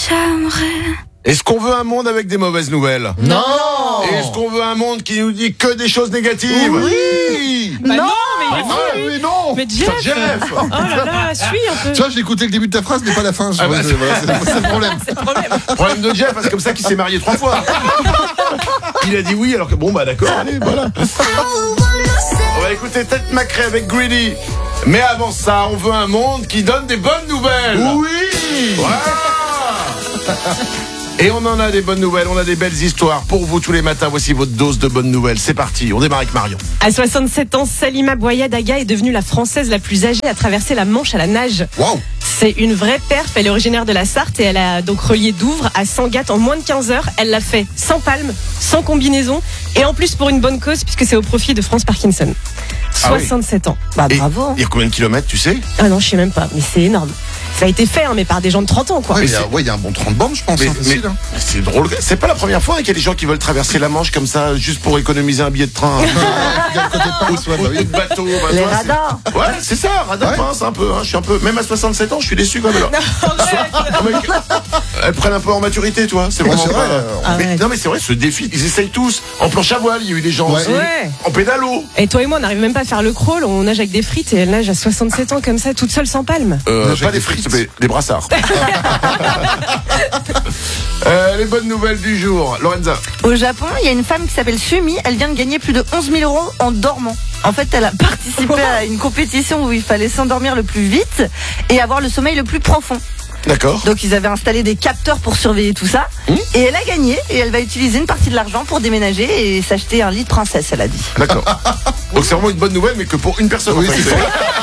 j'aimerais. Est-ce qu'on veut un monde avec des mauvaises nouvelles? Non. Est-ce qu'on veut un monde qui nous dit que des choses négatives? Oui. Bah non, mais il est Ah fou. oui, non. Mais Jeff. Jeff. Oh là là, suis un peu. Tu vois, j'ai écouté le début de ta phrase, mais pas la fin. Ah bah, c'est le problème. C'est le problème. Problème de Jeff, c'est comme ça qu'il s'est marié 3 fois. Il a dit oui, alors que bon, bah d'accord, allez, voilà. On va écouter Ted McRae avec Greedy. Mais avant ça, on veut un monde qui donne des bonnes nouvelles. Oui. Voilà. Et on en a des bonnes nouvelles, on a des belles histoires pour vous tous les matins. Voici votre dose de bonnes nouvelles. C'est parti, on démarre avec Marion. À 67 ans, Salima Boyadaga est devenue la Française la plus âgée à traverser la Manche à la nage. Waouh. C'est une vraie perf, elle est originaire de la Sarthe et elle a donc relié Douvres à Sangatte en moins de 15 heures. Elle l'a fait sans palme, sans combinaison et en plus pour une bonne cause puisque c'est au profit de France Parkinson. Ah oui. 67 ans. Bah Et bravo. il y a combien de kilomètres, tu sais? Ah non, je sais même pas, mais c'est énorme. Ça a été fait, hein, mais par des gens de 30 ans, quoi. Ouais, Mais il y a un bon 30 bandes, je pense. Mais, hein, facile, hein. c'est drôle. C'est pas la première fois qu'il y a des gens qui veulent traverser la Manche comme ça, juste pour économiser un billet de train. Il y a le côté pince, ouais, bah oui. De bateau. Bah, Les toi, c'est- radars. Ouais, c'est ça, radar Ouais. pince un peu. Hein. Je suis un peu. Même à 67 ans, je suis déçu quand même. Alors. Mec, elles prennent un peu en maturité, toi. C'est vraiment c'est pas. vrai. Mais, Arrête. non, mais c'est vrai, ce défi, ils essayent tous. En planche à voile, il y a eu des gens Ouais. aussi. Ouais. En pédalo. Et toi et moi, on n'arrive même pas à faire le crawl, on nage avec des frites et elle nage à 67 ans comme ça, toute seule sans palme. Nage Pas avec des des frites, frites. mais des brassards. Les bonnes nouvelles du jour. Lorenza. Au Japon, il y a une femme qui s'appelle Sumi. Elle vient de gagner plus de 11 000 € en dormant. En fait, elle a participé à une compétition où il fallait s'endormir le plus vite et avoir le sommeil le plus profond. D'accord. Donc, ils avaient installé des capteurs pour surveiller tout ça. Et elle a gagné. Et elle va utiliser une partie de l'argent pour déménager et s'acheter un lit de princesse, elle a dit. D'accord. Donc c'est vraiment une bonne nouvelle, mais que pour une personne. Oui, en fait. c'est ça.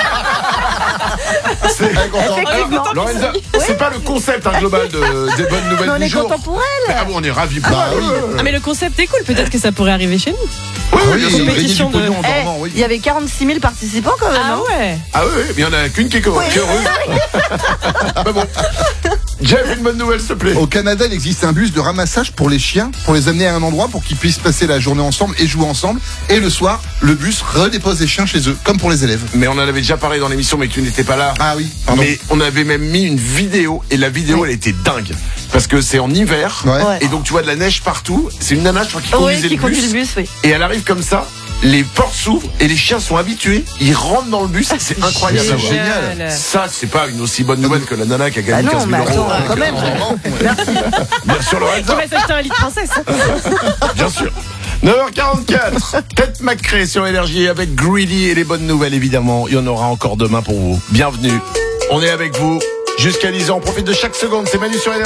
C'est- Effectivement. Alors, Lorenza, c'est pas le concept global des bonnes nouvelles Mais on du est jour. content pour elle. Ah bon, on est ravis pour Bah elle. oui. Ah mais le concept est cool, peut-être que ça pourrait arriver chez nous. Oui, Ah oui, bien sûr. gagner du compétition de- pognon en Eh, dormant, oui. il y avait 46 000 participants quand même. Ah hein. ouais. Ah oui, mais il y en a qu'une qui est heureuse. Bah bon. Jeff, une bonne nouvelle, s'il te plaît. Au Canada, il existe un bus de ramassage pour les chiens, pour les amener à un endroit pour qu'ils puissent passer la journée ensemble et jouer ensemble. Et le soir, le bus redépose les chiens chez eux, comme pour les élèves. Mais on en avait déjà parlé dans l'émission, mais tu n'étais pas là. Ah oui, pardon. Mais on avait même mis une vidéo, et la vidéo, elle était dingue. Parce que c'est en hiver, Ouais. Ouais. et donc tu vois de la neige partout. C'est une nana, je crois, qui Oui, conduisait qui le conduit bus. le bus, oui. Et elle arrive comme ça, les portes s'ouvrent, et les chiens sont habitués, ils rentrent dans le bus, c'est incroyable. c'est génial. Ça, c'est pas une aussi bonne nouvelle que la nana qui a Bah gagné non, 15 mais 000 euros. attends, quand même. Bien sûr, Tu Lorenza. vas s'acheter un lit de princesse. Bien sûr. 9h44, Ted McRae sur Énergie avec Greedy et les bonnes nouvelles évidemment. Il y en aura encore demain pour vous. Bienvenue. On est avec vous jusqu'à 10h. On profite de chaque seconde. C'est Manu sur Énergie.